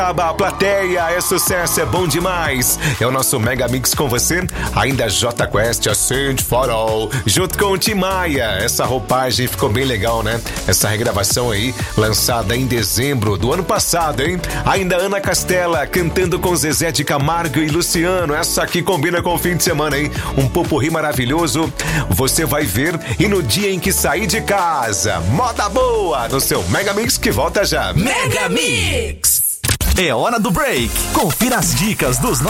A plateia é sucesso, é bom demais. É o nosso Mega Mix com você. Ainda J Quest, acende farol, junto com o Tim Maia. Essa roupagem ficou bem legal, né? Essa regravação aí, lançada em dezembro do ano passado, hein? Ainda Ana Castela cantando com Zezé de Camargo e Luciano. Essa aqui combina com o fim de semana, hein? Um popurrí maravilhoso. Você vai ver. E no dia em que sair de casa, moda boa no seu Mega Mix que volta já. Mega Mix! É hora do break. Confira as dicas dos